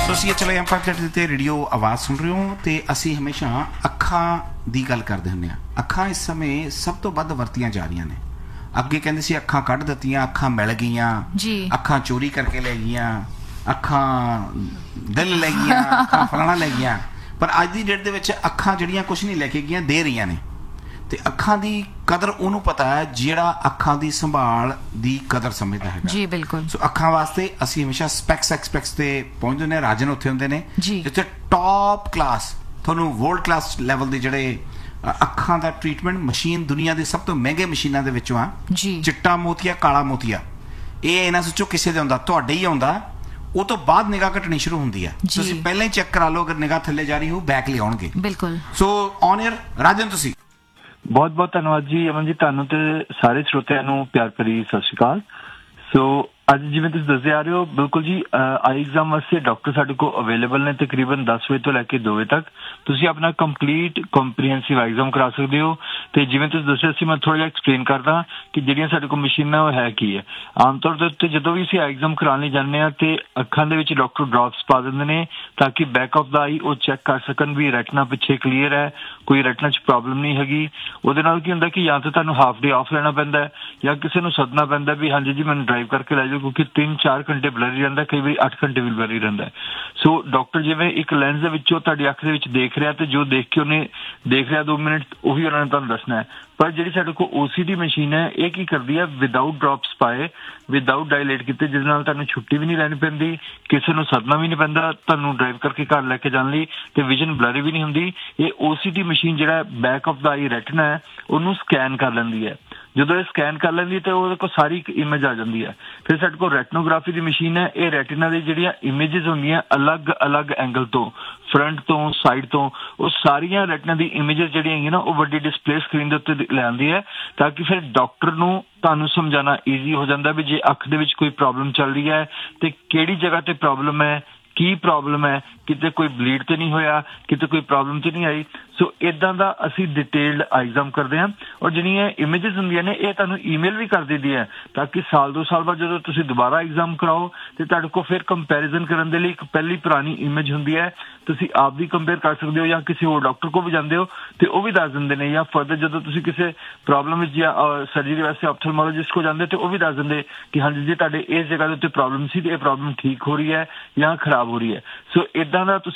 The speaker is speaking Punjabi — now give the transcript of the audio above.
ਸੋ ਅਸੀਂ ਚਲੇ ਇੰਪੈਕਟ ਤੇ ਰੇਡੀਓ ਆਵਾਜ਼ ਸੁਣ ਰਹੇ ਹੋ ਤੇ ਅਸੀਂ ਹਮੇਸ਼ਾ ਅੱਖਾਂ ਦੀ ਗੱਲ ਕਰਦੇ ਹੁੰਦੇ ਹਾਂ। ਅੱਖਾਂ ਇਸ ਸਮੇਂ ਸਭ ਤੋਂ ਵੱਧ ਵਰਤੀਆਂ ਜਾ ਰਹੀਆਂ ਨੇ। ਅੱਗੇ ਕਹਿੰਦੇ ਸੀ ਅੱਖਾਂ ਕੱਢ ਦਿੱਤੀਆਂ, ਅੱਖਾਂ ਮਿਲ ਗਈਆਂ, ਅੱਖਾਂ ਚੋਰੀ ਕਰਕੇ ਲੈ ਗਈਆਂ, ਅੱਖਾਂ ਦਿਲ ਲੈ ਗਈਆਂ, ਅੱਖਾਂ ਫਲਾਣਾ ਲੈ ਗਈਆਂ। ਪਰ ਅੱਜ ਦੀ ਡੇਟ ਦੇ ਵਿੱਚ ਅੱਖਾਂ ਜਿਹੜੀਆਂ ਕੁਛ ਨਹੀਂ ਲੈ ਕੇ ਗਈਆਂ, ਦੇ ਰਹੀਆਂ ਨੇ। ਤੇ ਅੱਖਾਂ ਦੀ ਕਦਰ ਉਹਨੂੰ ਪਤਾ ਹੈ ਜਿਹੜਾ ਅੱਖਾਂ ਦੀ ਸੰਭਾਲ ਦੀ ਕਦਰ ਸਮਝਦਾ ਹੈਗਾ। ਜੀ ਬਿਲਕੁਲ। ਸੋ ਅੱਖਾਂ ਵਾਸਤੇ ਅਸੀਂ ਹਮੇਸ਼ਾ ਸਪੈਕਸ ਤੇ ਪਹੁੰਚਦੇ ਹੁੰਦੇ, ਰਾਜਨ ਉੱਥੇ ਹੁੰਦੇ ਨੇ ਜਿੱਥੇ ਟੌਪ ਕਲਾਸ ਤੁਹਾਨੂੰ ਵਰਲਡ ਕਲਾਸ ਲੈਵਲ ਦੇ ਜਿਹੜੇ ਅੱਖਾਂ ਦਾ ਟ੍ਰੀਟਮੈਂਟ ਮਸ਼ੀਨ ਦੁਨੀਆ ਦੇ ਸਭ ਤੋਂ ਮਹਿੰਗੇ ਮਸ਼ੀਨਾਂ ਦੇ ਵਿੱਚੋਂ ਆ। ਚਿੱਟਾ ਮੋਤੀਆ, ਕਾਲਾ ਮੋਤੀਆ, ਇਹ ਇਹਨਾਂ ਸੋਚੋ ਕਿਸੇ ਦੇ ਆਉਂਦਾ, ਤੁਹਾਡੇ ਹੀ ਆਉਂਦਾ। ਉਹ ਤੋਂ ਬਾਅਦ ਨਿਗਾਹ ਘਟਣੀ ਸ਼ੁਰੂ ਹੁੰਦੀ ਹੈ। ਤੁਸੀਂ ਪਹਿਲਾਂ ਹੀ ਚੈੱਕ ਕਰਾ ਲਓ, ਅਗਰ ਨਿਗਾਹ ਥੱਲੇ ਜਾ ਰਹੀ ਹੋ ਬੈਕ ਲਿਆਉਣਗੇ। ਬਿਲਕੁਲ। ਸੋ ਔਨ 에ਅਰ ਰਾਜਨ ਤੁਸੀਂ। ਬਹੁਤ ਬਹੁਤ ਧੰਨਵਾਦ ਜੀ ਅਮਨ ਜੀ, ਤੁਹਾਨੂੰ ਤੇ ਸਾਰੇ ਸਰੋਤਿਆਂ ਨੂੰ ਪਿਆਰ ਭਰੀ ਸਤਿ ਸ਼੍ਰੀ ਅਕਾਲ। ਸੋ ਅੱਜ ਜਿਵੇਂ ਤੁਸੀਂ ਦੱਸਦੇ ਆ ਰਹੇ ਹੋ, ਬਿਲਕੁਲ ਜੀ, ਆਈ ਐਗਜ਼ਾਮ ਵਾਸਤੇ ਡਾਕਟਰ ਸਾਡੇ ਕੋਲ ਅਵੇਲੇਬਲ ਨੇ ਤਕਰੀਬਨ 10 ਵਜੇ ਤੋਂ ਲੈ ਕੇ 2 ਵਜੇ ਤੱਕ। ਤੁਸੀਂ ਆਪਣਾ ਕੰਪਲੀਟ ਕੰਪਰੀਹੈਂਸਿਵ ਐਗਜ਼ਾਮ ਕਰਾ ਸਕਦੇ ਹੋ। ਤੇ ਜਿਵੇਂ ਤੁਸੀਂ ਦੱਸਿਆ ਸੀ, ਮੈਂ ਥੋੜਾ ਜਿਹਾ ਐਕਸਪਲੇਨ ਕਰਦਾ ਕਿ ਜਿਹੜੀਆਂ ਸਾਡੇ ਕੋਲ ਮਸ਼ੀਨਾਂ ਉਹ ਹੈ ਕੀ ਹੈ। ਆਮ ਤੌਰ ਦੇ ਉੱਤੇ ਜਦੋਂ ਵੀ ਅਸੀਂ ਐਗਜ਼ਾਮ ਕਰਾਉਣ ਲਈ ਜਾਂਦੇ ਹਾਂ ਤੇ ਅੱਖਾਂ ਦੇ ਵਿੱਚ ਡਾਕਟਰ ਡ੍ਰੌਪਸ ਪਾ ਦਿੰਦੇ ਨੇ ਤਾਂ ਕਿ ਬੈਕ ਆਫ ਦਾ ਆਈ ਉਹ ਚੈੱਕ ਕਰ ਸਕਣ ਵੀ ਰੈਟਨਾ ਪਿੱਛੇ ਕਲੀਅਰ ਹੈ, ਕੋਈ ਰੈਟਨਾ 'ਚ ਪ੍ਰੋਬਲਮ ਨਹੀਂ ਹੈਗੀ। ਉਹਦੇ ਨਾਲ ਕੀ ਹੁੰਦਾ ਕਿ ਜਾਂ ਤਾਂ ਤੁਹਾਨੂੰ ਹਾਫ ਡੇ ਆਫ ਲੈਣਾ ਪੈਂਦਾ ਹੈ ਜਾਂ ਕਿਸੇ ਨੂੰ ਸੱਦਣਾ ਪੈਂਦਾ ਵੀ ਹਾਂਜੀ ਜੀ ਮੈਨੂੰ ਡਰਾਈਵ ਕਰਕੇ ਲੈ ਜਾਓ, ਕਿਉਂਕਿ 3-4 ਘੰਟੇ ਬਲਰ ਹੀ ਰਹਿੰਦਾ, ਕਈ ਵਾਰੀ 8 ਘੰਟੇ ਵੀ ਬਲਰ ਹੀ ਰਹਿੰਦਾ। ਸੋ ਡਾਕਟਰ ਜਿਵੇਂ ਇੱਕ ਲੈਂਸ ਦੇ ਵਿੱਚੋਂ ਤੁਹਾਡੀ ਅੱਖ ਦੇ ਵਿੱਚ ਦੇਖ ਰਿਹਾ ਤੇ ਜੋ ਦੇਖ ਕੇ ਉਹਨੇ ਦੇਖ ਰਿਹਾ 2 ਮਿੰਟ ਉਹੀ ਉਹਨਾਂ ਨੇ ਤੁਹਾਨੂੰ ਦੱਸਣਾ ਹੈ। ਪਰ ਜਿਹੜੀ ਸਾਡੇ ਕੋਲ OCT ਮਸ਼ੀਨ ਹੈ ਇਹ ਕੀ ਕਰਦੀ ਹੈ, ਵਿਦਾਊਟ ਡ੍ਰੌਪਸ ਪਾਏ, ਵਿਦਾਊਟ ਡਾਇਲੇਟ ਕੀਤੇ, ਜਿਹਦੇ ਨਾਲ ਤੁਹਾਨੂੰ ਛੁੱਟੀ ਵੀ ਨਹੀਂ ਲੈਣੀ ਪੈਂਦੀ, ਕਿਸੇ ਨੂੰ ਸੱਦਣਾ ਵੀ ਨਹੀਂ ਪੈਂਦਾ ਤੁਹਾਨੂੰ ਡਰਾਈਵ ਕਰਕੇ ਘਰ ਲੈ ਕੇ ਜਾਣ ਲਈ, ਤੇ ਵਿਜ਼ਨ ਬਲਰ ਵੀ ਨਹੀਂ ਹੁੰਦੀ। ਇਹ OCT ਮਸ਼ੀਨ ਜਿਹੜਾ ਬੈਕ ਆਫ ਦਾ ਆਈ ਰੈਟਨਾ ਹੈ ਉਹਨੂੰ ਸਕੈਨ ਕਰ ਲੈਂਦੀ ਹੈ। ਜਦੋਂ ਇਹ ਸਕੈਨ ਕਰ ਲੈਂਦੀ ਤੇ ਉਹਦੇ ਕੋਲ ਸਾਰੀ ਇੱਕ ਇਮੇਜ ਆ ਜਾਂਦੀ ਹੈ। ਫਿਰ ਸਾਡੇ ਕੋਲ ਰੈਟਨੋਗ੍ਰਾਫੀ ਦੀ ਮਸ਼ੀਨ ਹੈ। ਇਹ ਰੈਟਿਨਾ ਦੀ ਜਿਹੜੀਆਂ ਇਮੇਜਿਸ ਹੁੰਦੀਆਂ ਅਲੱਗ-ਅਲੱਗ ਐਂਗਲ ਤੋਂ, ਫਰੰਟ ਤੋਂ, ਸਾਈਡ ਤੋਂ, ਉਹ ਸਾਰੀਆਂ ਰੈਟਿਨਾ ਦੀ ਇਮੇਜਿਸ ਜਿਹੜੀਆਂ ਹੈਗੀਆਂ ਨਾ ਉਹ ਵੱਡੀ ਡਿਸਪਲੇ ਸਕਰੀਨ ਦੇ ਉੱਤੇ ਲਿਆਉਂਦੀ ਹੈ ਤਾਂ ਕਿ ਫਿਰ ਡਾਕਟਰ ਨੂੰ ਤੁਹਾਨੂੰ ਸਮਝਾਉਣਾ ਈਜ਼ੀ ਹੋ ਜਾਂਦਾ ਵੀ ਜੇ ਅੱਖ ਦੇ ਵਿੱਚ ਕੋਈ ਪ੍ਰੋਬਲਮ ਚੱਲ ਰਹੀ ਹੈ ਤੇ ਕਿਹੜੀ ਜਗ੍ਹਾ ਤੇ ਪ੍ਰੋਬਲਮ ਹੈ, ਕੀ ਪ੍ਰੋਬਲਮ ਹੈ, ਕਿਤੇ ਕੋਈ ਬਲੀਡ ਤੇ ਨਹੀਂ ਹੋਇਆ, ਕਿਤੇ ਕੋਈ ਪ੍ਰੋਬਲਮ ਤੇ ਨਹੀਂ ਆਈ। ਸੋ ਇਦਾਂ ਦਾ ਅਸੀਂ ਡਿਟੇਲਡ ਐਗਜ਼ਾਮ ਕਰਦੇ ਹਾਂ। ਔਰ ਜਿਹੜੀਆਂ ਇਮੇਜਿਸ ਹੁੰਦੀਆਂ ਨੇ ਇਹ ਤੁਹਾਨੂੰ ਈਮੇਲ ਵੀ ਕਰ ਦਿੰਦੀ ਹੈ ਤਾਂ ਕਿ 2 ਸਾਲ ਬਾਅਦ ਜਦੋਂ ਤੁਸੀਂ ਦੁਬਾਰਾ ਐਗਜ਼ਾਮ ਕਰਾਓ ਤੇ ਤੁਹਾਡੇ ਕੋਲ ਫਿਰ ਕੰਪੈਰੀਜ਼ਨ ਕਰਨ ਦੇ ਲਈ ਇੱਕ ਪਹਿਲੀ ਪੁਰਾਣੀ ਇਮੇਜ ਹੁੰਦੀ ਹੈ। ਤੁਸੀਂ ਆਪ ਵੀ ਕੰਪੇਅਰ ਕਰ ਸਕਦੇ ਹੋ ਜਾਂ ਕਿਸੇ ਹੋਰ ਡਾਕਟਰ ਕੋਲ ਵੀ ਜਾਂਦੇ ਹੋ ਤੇ ਉਹ ਵੀ ਦੱਸ ਦਿੰਦੇ ਨੇ, ਜਾਂ ਫਰਦਰ ਜਦੋਂ ਤੁਸੀਂ ਕਿਸੇ ਪ੍ਰੋਬਲਮ ਵਿੱਚ ਜਾਂ ਸਰਜਰੀ ਵਾਸਤੇ ਆਪਥਲਮੋਲੋਜਿਸਟ ਕੋਲ ਜਾਂਦੇ ਤੇ ਉਹ ਵੀ ਦੱਸ ਦਿੰਦੇ ਕਿ ਹਾਂਜੀ ਜੀ ਤੁਹਾਡੇ ਇਸ ਜਗ੍ਹਾ ਦੇ ਉੱਤੇ ਪ੍ਰੋਬਲਮ ਸੀ ਤੇ ਇਹ ਪ੍ਰੋਬਲਮ ਠੀਕ ਹੋ ਰਹੀ ਹੈ ਜਾਂ ਖਰਾਬ ਹੋ ਰਹੀ ਹੈ। ਸੋ ਇਦਾਂ ਦਾ ਤੁਸੀਂ